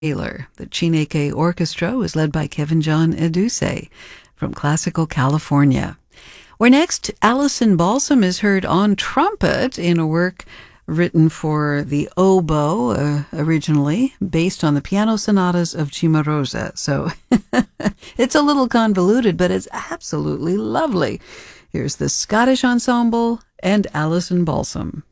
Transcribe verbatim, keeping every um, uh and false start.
Taylor. The Chineke Orchestra was led by Kevin John Eduse from Classical California. Where next, Alison Balsam is heard on trumpet in a work written for the oboe, uh, originally, based on the piano sonatas of Cimarosa. So it's a little convoluted, but it's absolutely lovely. Here's the Scottish Ensemble and Alison Balsam.